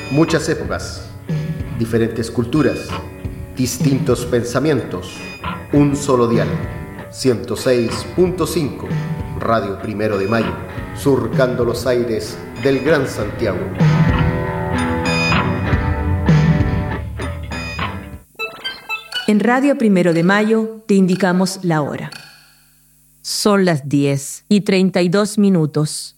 Muchas épocas, diferentes culturas, distintos pensamientos, un solo dial. 106.5, Radio Primero de Mayo, surcando los aires del Gran Santiago. En Radio Primero de Mayo te indicamos la hora. Son las 10:32.